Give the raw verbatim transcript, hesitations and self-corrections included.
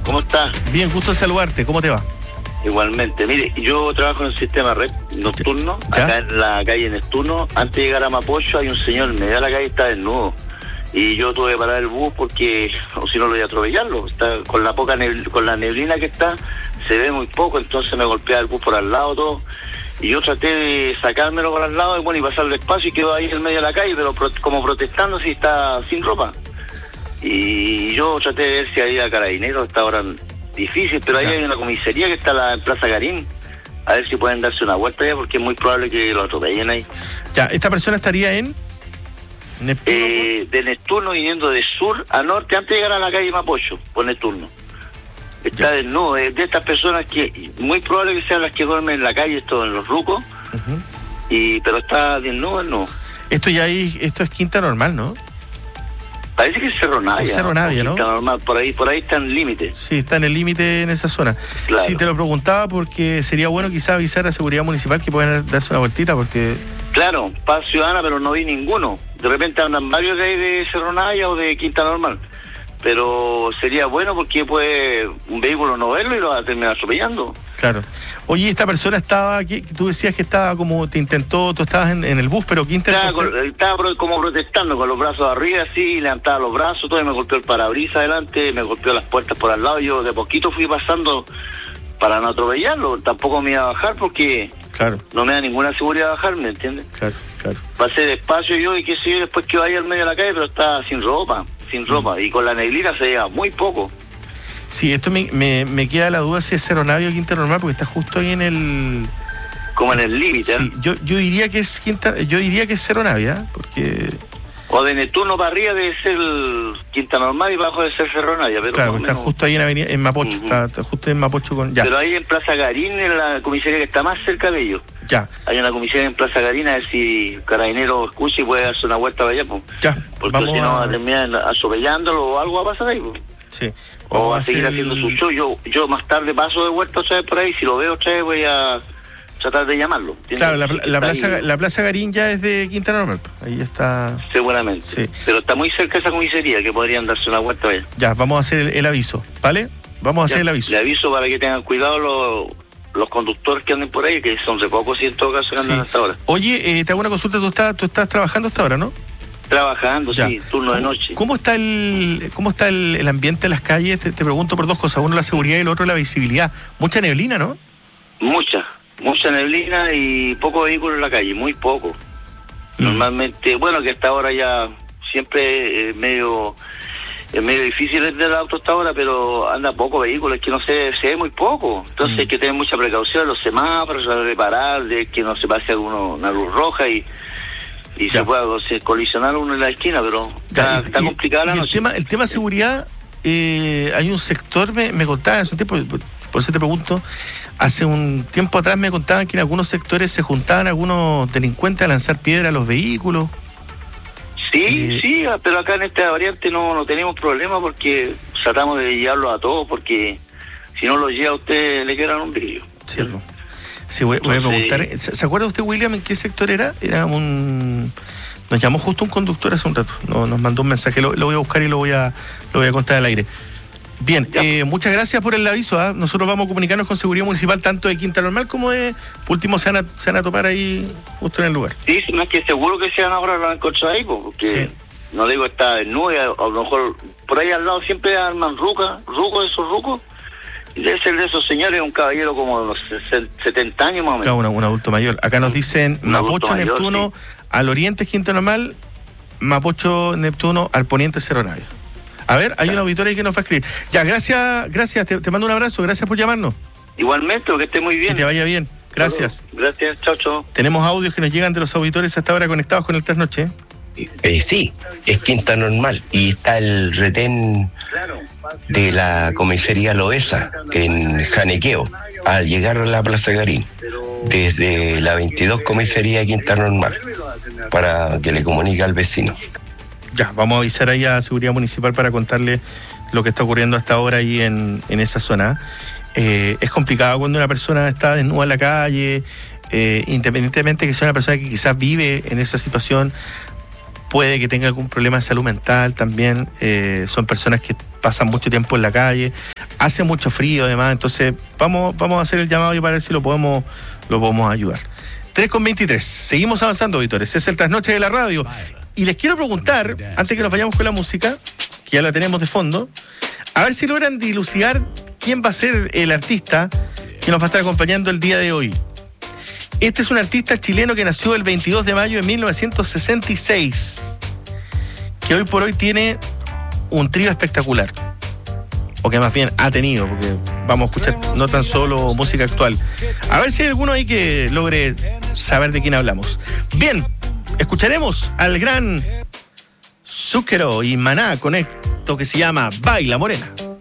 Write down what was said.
¿Cómo estás? Bien, gusto saludarte. ¿Cómo te va? Igualmente. Mire, yo trabajo en el sistema red nocturno, ¿ya? Acá en la calle Neptuno. Antes de llegar a Mapocho hay un señor en medio de la calle, está desnudo. Y yo tuve que parar el bus porque, o si no, lo voy a atropellarlo. Está, con la poca nebl- con la neblina que está, se ve muy poco, entonces me golpea el bus por al lado todo. Y yo traté de sacármelo por al lado y bueno, y pasar despacio y quedó ahí en medio de la calle, pero pro- como protestando si está sin ropa. Y yo traté de ver si había carabineros, está ahora difícil, pero ahí ya hay una comisaría que está la, en Plaza Garín. A ver si pueden darse una vuelta allá, porque es muy probable que lo atropellen ahí. Ya, ¿esta persona estaría en Neptuno? Eh, de Neptuno, viniendo de sur a norte, antes de llegar a la calle Mapocho, por Neptuno. Está desnudo, es de estas personas que muy probable que sean las que duermen en la calle, esto en los rucos, uh-huh. y pero está desnudo, no. Esto ya hay, esto es Quinta Normal, ¿no? Parece que es Cerro Navia. Es Cerro Navia, ¿no? Quinta Normal, por ahí, por ahí está en el límite. Sí, está en el límite en esa zona. Claro. Sí, te lo preguntaba porque sería bueno quizás avisar a Seguridad Municipal que puedan darse una vueltita porque... Claro, paz ciudadana, pero no vi ninguno. De repente andan varios de ahí de Cerro Navia o de Quinta Normal. Pero sería bueno porque puede un vehículo no verlo y lo va a terminar atropellando. Claro. Oye, esta persona estaba aquí, tú decías que estaba como, te intentó, tú estabas en, en el bus, pero ¿qué intentó Estaba, con, estaba pro, como protestando con los brazos arriba, así, levantaba los brazos, todo, y me golpeó el parabrisas adelante, me golpeó las puertas por al lado, yo de poquito fui pasando para no atropellarlo, tampoco me iba a bajar porque claro. no me da ninguna seguridad bajar, ¿me entiendes? Claro, claro. Pasé despacio yo y qué sé yo, después que vaya al medio de la calle, pero estaba sin ropa, sin mm. ropa, y con la neblina se veía muy poco. Sí, esto me, me, me queda la duda si es Cerro Navia o Quinta Normal, porque está justo ahí en el... Como en el límite. Sí, yo, yo diría que es Quinta, yo diría que es Cerro Navia, porque... O de Neptuno para arriba debe ser el Quinta Normal y abajo debe ser Cerro Navia, pero... Claro, está menos... justo ahí en avenida, en Mapocho, uh-huh. está, está justo en Mapocho con... Ya. Pero ahí en Plaza Garín, en la comisaría que está más cerca de ellos. Ya. Hay una comisaría en Plaza Garín, a ver si Carabinero escucha y puede darse una vuelta para allá, pues. Ya, porque vamos si no a... va a terminar atropellándolo o algo va a pasar ahí, pues. Sí. O va a seguir haciendo su show. Yo, yo más tarde paso de vuelta otra vez por ahí, si lo veo otra vez voy a tratar de llamarlo. ¿Entiendes? Claro, la, la, plaza, la Plaza Garín ya es de Quinta Normal, ahí está... Seguramente, sí. Pero está muy cerca esa comisaría, que podrían darse una vuelta allá. Ya, vamos a hacer el, el aviso, ¿vale? Vamos a ya, hacer el aviso. Le aviso para que tengan cuidado los... los conductores que anden por ahí, que son de pocos y en todo caso que andan sí. hasta ahora. Oye, eh, te hago una consulta, tú estás, tú estás trabajando hasta ahora, ¿no? Trabajando, ya. Sí, turno de noche. ¿Cómo está el cómo está el, el ambiente en las calles? Te, te pregunto por dos cosas, uno la seguridad y el otro la visibilidad. Mucha neblina, ¿no? Mucha, mucha neblina y poco vehículo en la calle, muy poco. Mm. Normalmente, bueno, que hasta ahora ya siempre es medio... Es medio difícil el del auto hasta ahora, pero anda poco vehículo, es que no se, se ve muy poco. Entonces mm. hay que tener mucha precaución, los semáforos, reparar, de que no se pase alguno, una luz roja y, y se pueda se colisionar uno en la esquina, pero está, está complicada la noche. El tema, el tema de seguridad, eh, hay un sector, me, me contaba hace un tiempo, por eso te pregunto, hace un tiempo atrás me contaban que en algunos sectores se juntaban algunos delincuentes a lanzar piedra a los vehículos. Sí, eh, sí, pero acá en esta variante no, no tenemos problema porque tratamos de guiarlos a todos porque si no los lleva a usted le quedan un brillo. Cierto. Sí, voy, voy a preguntar, ¿se acuerda usted, William, en qué sector era? Era un... Nos llamó justo un conductor hace un rato, no, nos mandó un mensaje, lo, lo voy a buscar y lo voy a, lo voy a contar al aire. Bien, eh, muchas gracias por el aviso. ¿eh? Nosotros vamos a comunicarnos con Seguridad Municipal, tanto de Quinta Normal como de... Por último, se van, a, se van a topar ahí justo en el lugar. Sí, no es que seguro que se van ahora a encontrar ahí, porque sí. No digo está desnudo, a lo mejor por ahí al lado siempre arman rucas, rucos, esos rucos. Y debe ser de esos señores, un caballero como de unos setenta años más o menos. Claro, un, un adulto mayor. Acá nos dicen un Mapocho, mayor, Neptuno, sí. Al oriente Quinta Normal, Mapocho, Neptuno, al poniente Cerro Navia. A ver, hay un auditor ahí que nos va a escribir. Ya, gracias, gracias, te, te mando un abrazo, gracias por llamarnos. Igualmente, que esté muy bien. Que te vaya bien, gracias. Gracias, chao, chao. Tenemos audios que nos llegan de los auditores hasta ahora conectados con el Trasnoche. Eh, sí, es Quinta Normal y está el retén de la comisaría Loesa en Janequeo, al llegar a la Plaza Garín, desde la veintidós comisaría de Quinta Normal, para que le comunique al vecino. Ya, vamos a avisar ahí a Seguridad Municipal para contarle lo que está ocurriendo hasta ahora ahí en, en esa zona. Eh, es complicado cuando una persona está desnuda en la calle, eh, independientemente que sea una persona que quizás vive en esa situación, puede que tenga algún problema de salud mental también, eh, son personas que pasan mucho tiempo en la calle. hace mucho frío además, entonces vamos, vamos a hacer el llamado y para ver si lo podemos, lo podemos ayudar. tres con veintitrés, seguimos avanzando, auditores, es el Trasnoche de la Radio. Y les quiero preguntar, antes que nos vayamos con la música, que ya la tenemos de fondo, a ver si logran dilucidar quién va a ser el artista que nos va a estar acompañando el día de hoy. Este es un artista chileno que nació el veintidós de mayo de mil novecientos sesenta y seis, que hoy por hoy tiene un trío espectacular, o que más bien ha tenido, porque vamos a escuchar no tan solo música actual. A ver si hay alguno ahí que logre saber de quién hablamos. Bien, escucharemos al gran Zucchero y Maná con esto que se llama Baila Morena.